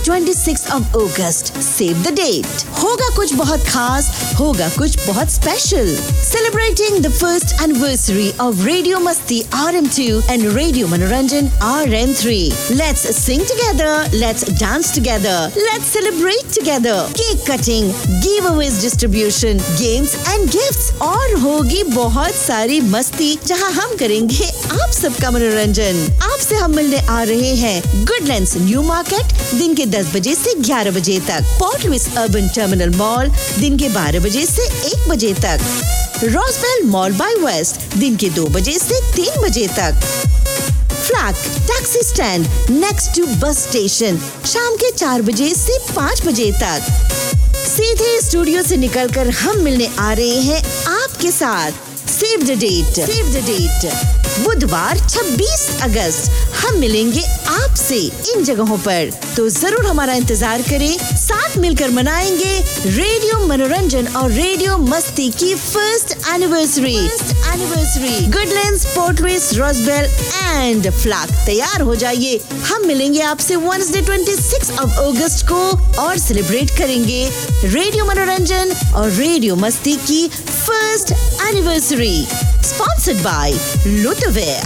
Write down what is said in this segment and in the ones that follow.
26 of August. Save the date. होगा कुछ बहुत खास, होगा कुछ बहुत special. Celebrating the first anniversary of Radio Masti RM2 and Radio Manoranjan RM3. Let's sing together, let's dance together, let's celebrate together. Cake cutting, giveaways distribution, games and gifts और होगी बहुत सारी मस्ती जहां हम करेंगे आप सबका मनोरंजन। आपसे हम मिलने आ रहे हैं गुडलैंड्स न्यू मार्केट दिन के 10 बजे से 11 बजे तक, port Louis urban terminal mall दिन के 12 बजे से 1 बजे तक, रॉसवेल मॉल बाय वेस्ट दिन के 2 बजे से 3 बजे तक, flag taxi stand next to bus station शाम के 4 बजे से 5 बजे तक। सीधे स्टूडियो से निकलकर हम मिलने आ रहे हैं आपके साथ। सेव द डेट बुधवार 26 अगस्त हम मिलेंगे आपसे इन जगहों पर, तो जरूर हमारा इंतजार करें। साथ मिलकर मनाएंगे रेडियो मनोरंजन और रेडियो मस्ती की first anniversary. Goodlands, port Louis, Roswell and flag तैयार हो जाइए। हम मिलेंगे आपसे वेडनेसडे 26 of August को और सेलिब्रेट करेंगे रेडियो मनोरंजन और रेडियो मस्ती की first anniversary. Sponsored by Lutavere.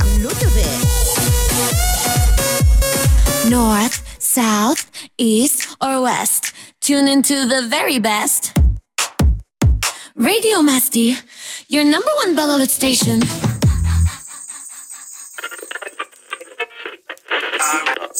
North, south, east, or west. Tune into the very best. Radio Masti, your number one beloved station.